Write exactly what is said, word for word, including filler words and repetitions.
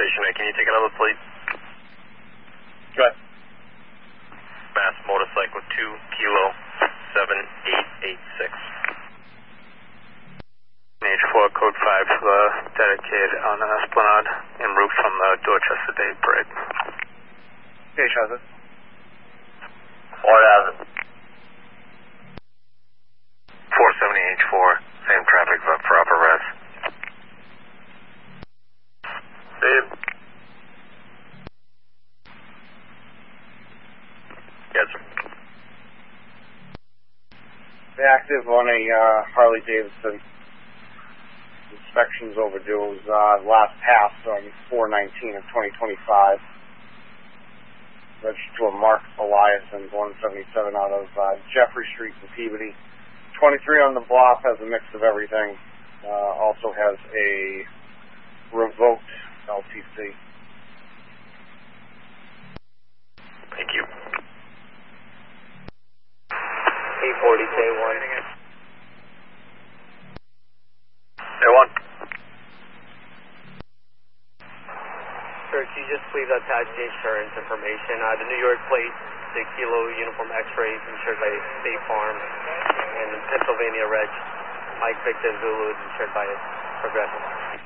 Station eight, can you take another plate? Go ahead. Mass motorcycle two kilo seven eight eight six. H four code five for the dedicated on the Esplanade en route from the Dorchester Day Parade. H has it. Ford has it. four seventy H four, same traffic up for upper res. Dave. Yes, sir. Active on a uh, Harley Davidson. Inspections overdue. It was uh, last pass on four nineteen of twenty twenty-five. Registered to a Mark Eliason, one seventy-seven out of uh, Jeffrey Street in Peabody. twenty-three on the block, has a mix of everything. Uh, also has a revoked L T C. Thank you. eight forty K one. K one. Sir, can you just please attach the insurance information? Uh, the New York plate, the Kilo Uniform X-ray, insured by State Farm, and the Pennsylvania Reg, Mike Victor Zulu, insured by Progressive.